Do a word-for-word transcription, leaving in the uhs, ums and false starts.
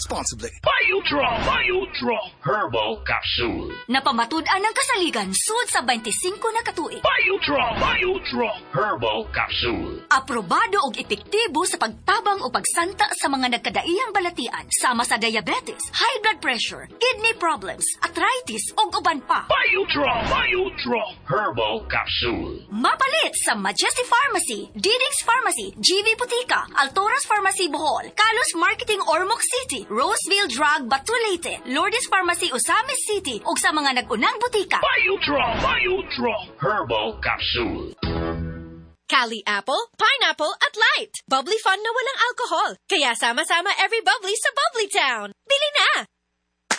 responsibly. Biodraw, Biodraw Herbal Capsule. Napamatud-an ng kasaligan sud sa twenty-five na katuig. Biodraw, Biodraw Herbal Capsule. Aprobado og epektibo sa pagtabang o pagsanta sa mga nagkadaiyang balatian sama sa diabetes, high blood pressure, kidney problems, arthritis ug uban pa. Biodraw, Biodraw Herbal Capsule. Mapalit sa Majesty Pharmacy, Diding's Pharmacy, G V Butika, Altoras Pharmacy Bohol, Kalos Marketing Ormoc City, Roseville Drug Batulete, Lourdes Pharmacy Osamis City ug sa mga nag-unang butika. Biodraw, Biodraw Herbal Capsule. Cali Apple, Pineapple at Light. Bubbly fun na walang alcohol. Kaya sama-sama every bubbly sa Bubbly Town. Bili na!